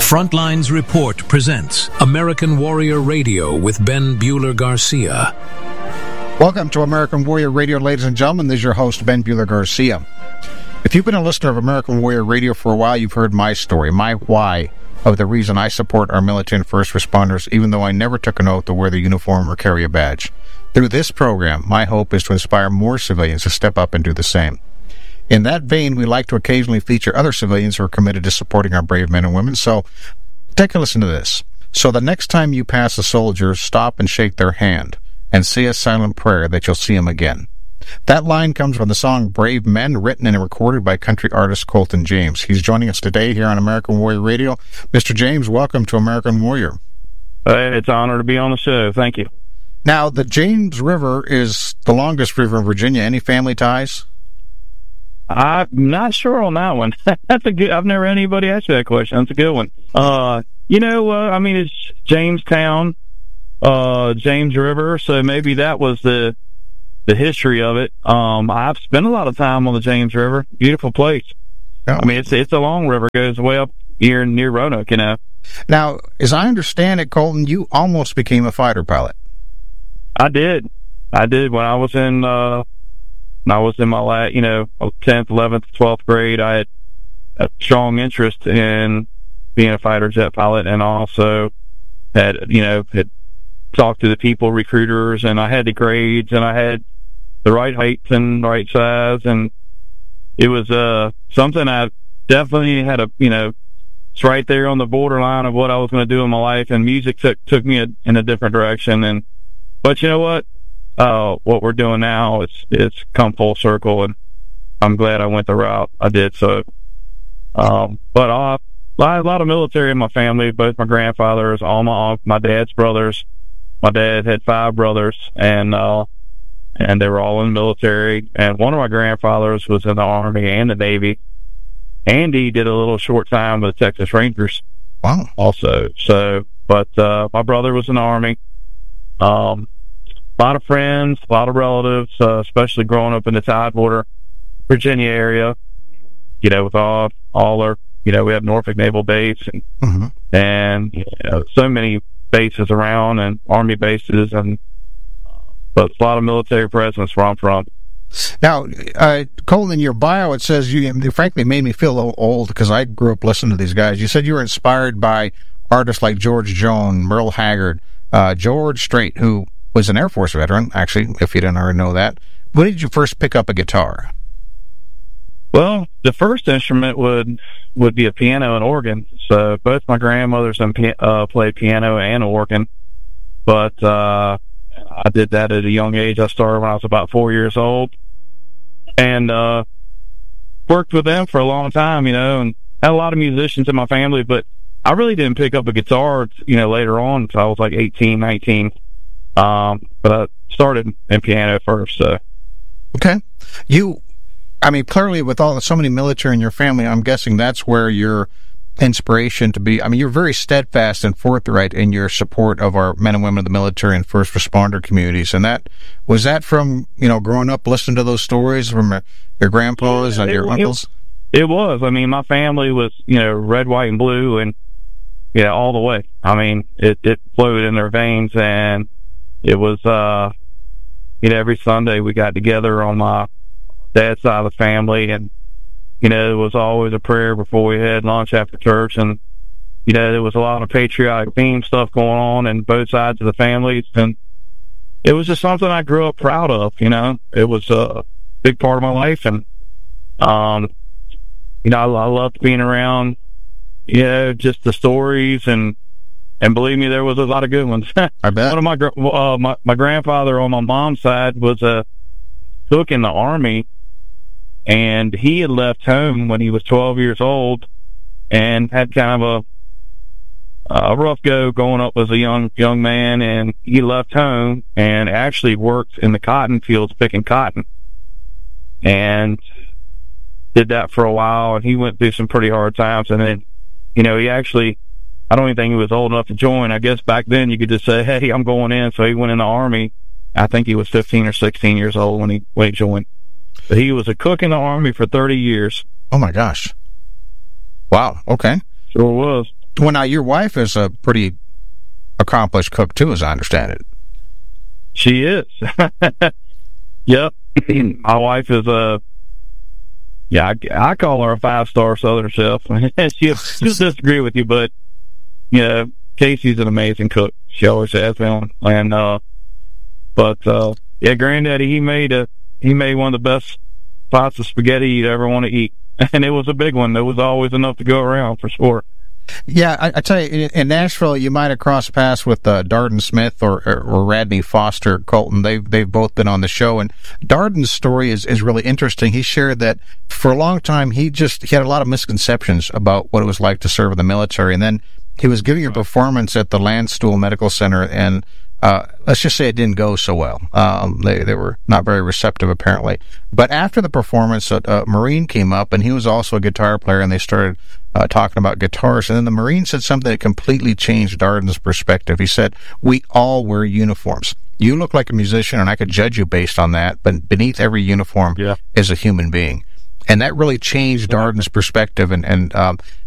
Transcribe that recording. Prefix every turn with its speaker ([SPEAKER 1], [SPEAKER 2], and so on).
[SPEAKER 1] Frontlines Report presents American Warrior Radio with Ben Bueller Garcia.
[SPEAKER 2] Welcome to American Warrior Radio, ladies and gentlemen. This is your host, Ben Bueller Garcia. If you've been a listener of American Warrior Radio for a while, you've heard my story, my why of the reason I support our military and first responders, even though I never took an oath to wear the uniform or carry a badge. Through this program, my hope is to inspire more civilians to step up and do the same. In that vein, we like to occasionally feature other civilians who are committed to supporting our brave men and women, so take a listen to this. So the next time you pass a soldier, stop and shake their hand, and say a silent prayer that you'll see him again. That line comes from the song Brave Men, written and recorded by country artist Colton James. He's joining us today here on American Warrior Radio. Mr. James, welcome to American Warrior.
[SPEAKER 3] It's an honor to be on the show. Thank you.
[SPEAKER 2] Now, the James River is the longest river in Virginia. Any family ties?
[SPEAKER 3] I'm not sure on that one. That's a good. I've never had anybody ask that question. That's a good one. It's Jamestown, James River, so maybe that was the history of it. I've spent a lot of time on the James River. Beautiful place.
[SPEAKER 2] Oh.
[SPEAKER 3] I mean, it's a long river. It goes way up here near Roanoke, you know.
[SPEAKER 2] Now, as I understand it, Colton, you almost became a fighter pilot.
[SPEAKER 3] I did when I was in my 10th, 11th, 12th grade. I had a strong interest in being a fighter jet pilot, and also had talked to the people, recruiters, and I had the grades, and I had the right height and right size, and it was something I definitely had it's right there on the borderline of what I was going to do in my life, and music took me in a different direction. But you know what? What we're doing now, it's come full circle, and I'm glad I went the route I did. So, but I had a lot of military in my family, both my grandfathers, all my dad's brothers. My dad had 5 brothers, and they were all in the military. And one of my grandfathers was in the Army and the Navy. Andy did a little short time with the Texas Rangers.
[SPEAKER 2] Wow.
[SPEAKER 3] Also. So, but my brother was in the Army. A lot of friends, a lot of relatives, especially growing up in the Tidewater, Virginia area. With all our, we have Norfolk Naval Base, and so many bases around, and Army bases, but a lot of military presence where I'm from.
[SPEAKER 2] Now, Colton, in your bio, it says you frankly made me feel a little old because I grew up listening to these guys. You said you were inspired by artists like George Jones, Merle Haggard, George Strait, who was an Air Force veteran, actually, if you didn't already know that. When did you first pick up a guitar?
[SPEAKER 3] Well, the first instrument would be a piano and organ. So both my grandmothers played piano and organ. But I did that at a young age. I started when I was about 4 years old. And worked with them for a long time, and had a lot of musicians in my family. But I really didn't pick up a guitar, later on until I was like 18, 19. But I started in piano first. So. Okay.
[SPEAKER 2] Clearly with so many military in your family, I'm guessing that's where your inspiration to be. You're very steadfast and forthright in your support of our men and women of the military and first responder communities. And was that from, growing up listening to those stories from your grandpas and your uncles?
[SPEAKER 3] It was. My family was, red, white, and blue, and all the way. It flowed in their veins, and it was, every Sunday we got together on my dad's side of the family, and, there was always a prayer before we had lunch after church, and, there was a lot of patriotic theme stuff going on in both sides of the families, and it was just something I grew up proud of, It was a big part of my life, and, I loved being around, just the stories, and believe me, there was a lot of good ones.
[SPEAKER 2] I bet.
[SPEAKER 3] One of my grandfather on my mom's side was a cook in the Army, and he had left home when he was 12 years old, and had kind of a rough go growing up as a young man. And he left home and actually worked in the cotton fields picking cotton, and did that for a while. And he went through some pretty hard times, and then he actually, I don't even think he was old enough to join. I guess back then you could just say, hey, I'm going in. So he went in the Army. I think he was 15 or 16 years old when he joined. But he was a cook in the Army for 30 years.
[SPEAKER 2] Oh, my gosh. Wow, okay.
[SPEAKER 3] Sure was.
[SPEAKER 2] Well, now your wife is a pretty accomplished cook too, as I understand it.
[SPEAKER 3] She is. Yep. My wife is I call her a 5-star Southern chef. she'll disagree with you, but Casey's an amazing cook. She always has been. And Granddaddy, he made one of the best pots of spaghetti you'd ever want to eat, and it was a big one. There was always enough to go around for sure.
[SPEAKER 2] Yeah, I tell you, in Nashville, you might have crossed paths with Darden Smith or Radney Foster Colton. They've both been on the show, and Darden's story is really interesting. He shared that for a long time he had a lot of misconceptions about what it was like to serve in the military, and then he was giving a performance at the Landstuhl Medical Center, and let's just say it didn't go so well. They were not very receptive, apparently. But after the performance, a Marine came up, and he was also a guitar player, and they started talking about guitars. And then the Marine said something that completely changed Darden's perspective. He said, "We all wear uniforms. You look like a musician, and I could judge you based on that, but beneath every uniform is a human being." And that really changed Darden's perspective. And